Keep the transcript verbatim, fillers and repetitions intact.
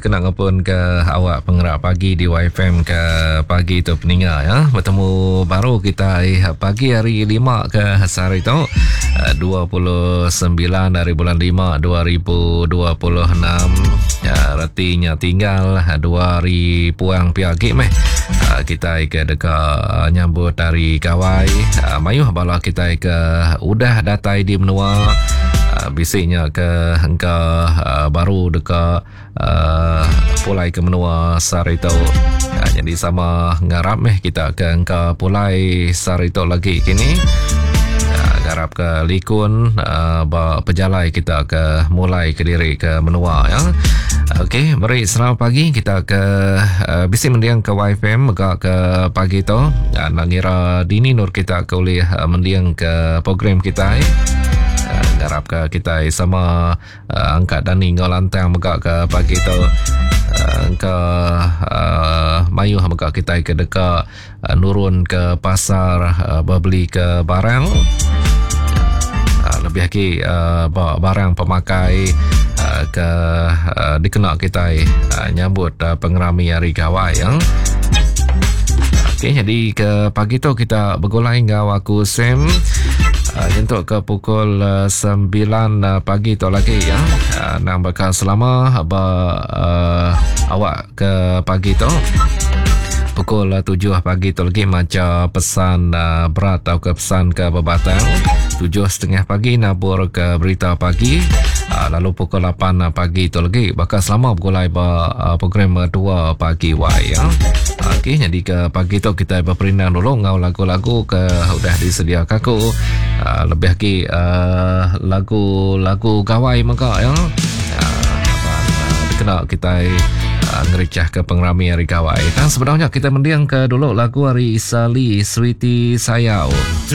kena ngapun ke awak pengerak pagi di Y F M ke pagi tu peninga ya. Bertemu baru kita eh, pagi hari lima ke hari tu dua puluh sembilan dari bulan lima dua ribu dua puluh enam. Ya, artinya tinggal dua hari puang piagi meh. Kita ke dekat nyambut dari kawai. Mayuh bala kita ke udah datai di menua. Uh, bisiknya ke engkau uh, baru dekat uh, pulai ke menua Sarito. Uh, jadi sama ngarap meh kita ke engkau pulai Sarito lagi kini. Uh, garap ke Likun, uh, pejalai kita ke mulai ke diri ke menua ya. Okey, mari selamat pagi kita ke uh, bisik mendiang ke Y F M agak ke pagi tu. Uh, nak ngira dini nur kita ke boleh uh, mendiang ke program kita eh. Garap ke kita sama uh, angkat Dani ngolantang megak ke pagi tu uh, ke uh, mayuh megak kita ke dekat uh, nurun ke pasar uh, berbeli ke barang uh, lebih lagi uh, barang pemakai uh, ke uh, dikenak kita uh, nyambut uh, pengerami hari kawai ya. Okey, jadi ke pagi tu kita bergulai dengan aku Sam. Uh, untuk ke pukul uh, sembilan uh, pagi tu lagi ya. Uh, nak bakal selama uh, awak ke pagi tu. Pukul uh, tujuh pagi tu lagi macam pesan uh, berat atau ke pesan ke bebatang. Tujuh setengah pagi nabur ke berita pagi. Uh, lalu pukul lapan uh, pagi tu lagi bakal selama bergulai uh, program dua pagi Y ya. Okey, jadi ke pagi tu kita berperinang dulu ngau lagu-lagu ke udah disediakan aku. Uh, lebih lagi uh, lagu-lagu gawai maka ya. Uh, kena kita uh, ngericah ke pengrami hari gawai. Dan sebenarnya kita mendiang ke dulu lagu hari Isali Sweety Sayau.